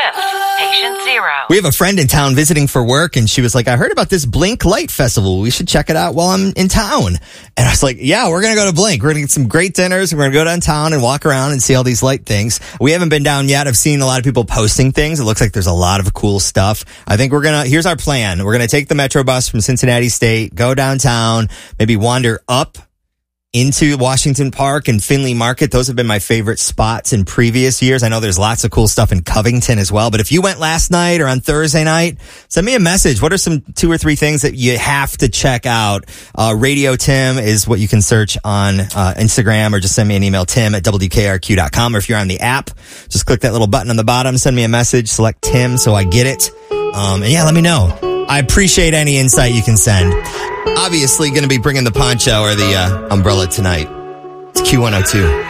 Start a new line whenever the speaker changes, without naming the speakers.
Patient 0.
We have a friend in town visiting for work, and she was like, I heard about this Blink Light Festival. We should check it out while I'm in town. And I was like, yeah, we're going to go to Blink. We're going to get some great dinners. We're going to go downtown and walk around and see all these light things. We haven't been down yet. I've seen a lot of people posting things. It looks like there's a lot of cool stuff. I think here's our plan. We're going to take the Metro bus from Cincinnati State, go downtown, maybe wander up into Washington Park and Findlay Market. Those have been my favorite spots in previous years. I know there's lots of cool stuff in Covington as well. But if you went last night or on Thursday night, send me a message. What are some 2 or 3 things that you have to check out? Radio Tim is what you can search on Instagram, or just send me an email, tim@wkrq.com. Or if you're on the app, just click that little button on the bottom, send me a message, select Tim so I get it. And yeah, let me know. I appreciate any insight you can send. Obviously going to be bringing the poncho or the umbrella tonight. It's Q102.